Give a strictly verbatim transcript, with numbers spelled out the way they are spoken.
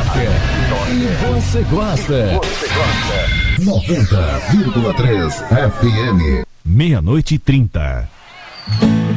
toca e você gosta. noventa vírgula três F M. Meia-noite e trinta.